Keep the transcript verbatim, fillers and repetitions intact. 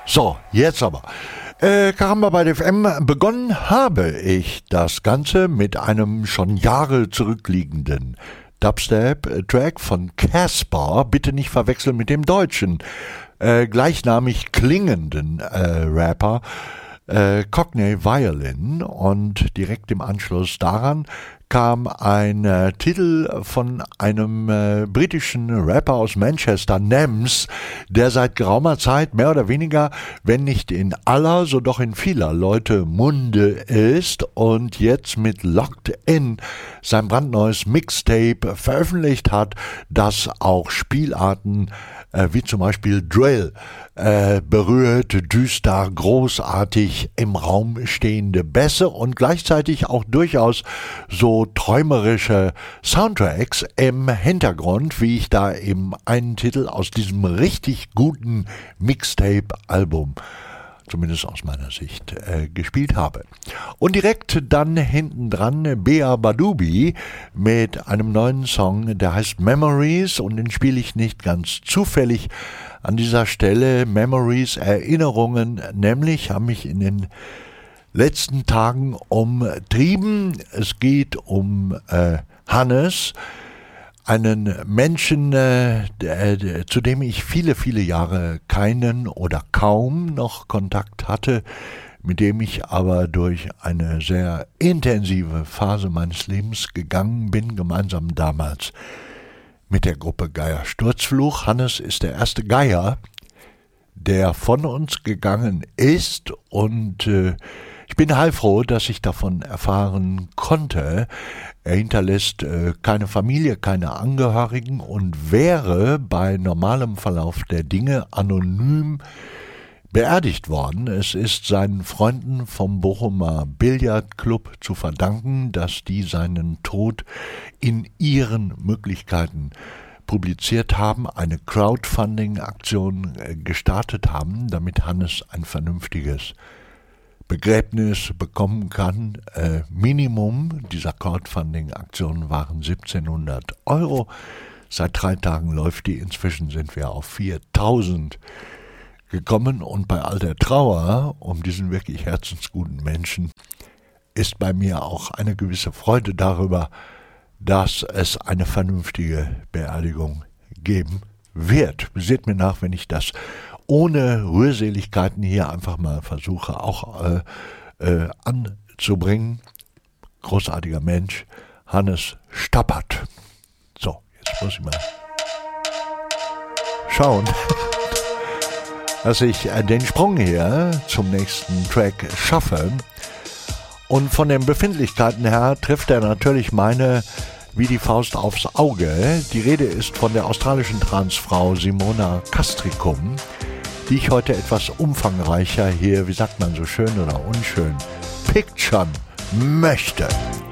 So, jetzt aber. Äh, Karamba bei F M. Begonnen habe ich das Ganze mit einem schon Jahre zurückliegenden Dubstep-Track von Caspar. Bitte nicht verwechseln mit dem deutschen, äh, gleichnamig klingenden äh, Rapper äh, Cockney Violin. Und direkt im Anschluss daran kam ein äh, Titel von einem äh, britischen Rapper aus Manchester, Nems, der seit geraumer Zeit mehr oder weniger, wenn nicht in aller, so doch in vieler Leute Munde ist und jetzt mit Locked In sein brandneues Mixtape veröffentlicht hat, das auch Spielarten äh, wie zum Beispiel Drill äh, berührt, düster, großartig im Raum stehende Bässe und gleichzeitig auch durchaus so träumerische Soundtracks im Hintergrund, wie ich da eben einen Titel aus diesem richtig guten Mixtape-Album, zumindest aus meiner Sicht, äh, gespielt habe. Und direkt dann hinten dran Bea Badubi mit einem neuen Song, der heißt Memories, und den spiele ich nicht ganz zufällig an dieser Stelle. Memories, Erinnerungen, nämlich haben mich in den letzten Tagen umtrieben. Es geht um äh, Hannes, einen Menschen, äh, der, der, zu dem ich viele, viele Jahre keinen oder kaum noch Kontakt hatte, mit dem ich aber durch eine sehr intensive Phase meines Lebens gegangen bin, gemeinsam damals mit der Gruppe Geier Sturzfluch. Hannes ist der erste Geier, der von uns gegangen ist, und äh, ich bin heilfroh, dass ich davon erfahren konnte. Er hinterlässt äh, keine Familie, keine Angehörigen und wäre bei normalem Verlauf der Dinge anonym beerdigt worden. Es ist seinen Freunden vom Bochumer Billardclub zu verdanken, dass die seinen Tod in ihren Möglichkeiten publiziert haben, eine Crowdfunding-Aktion äh, gestartet haben, damit Hannes ein vernünftiges Begräbnis bekommen kann. Äh, Minimum dieser Crowdfunding-Aktion waren siebzehnhundert Euro. Seit drei Tagen läuft die. Inzwischen sind wir auf viertausend gekommen. Und bei all der Trauer um diesen wirklich herzensguten Menschen ist bei mir auch eine gewisse Freude darüber, dass es eine vernünftige Beerdigung geben wird. Seht mir nach, wenn ich das ohne Rührseligkeiten hier einfach mal versuche auch äh, äh, anzubringen. Großartiger Mensch, Hannes Stappert. So, jetzt muss ich mal schauen, dass ich äh, den Sprung hier zum nächsten Track schaffe. Und von den Befindlichkeiten her trifft er natürlich meine wie die Faust aufs Auge. Die Rede ist von der australischen Transfrau Simona Castricum, die ich heute etwas umfangreicher hier, wie sagt man so schön oder unschön, picturen möchte.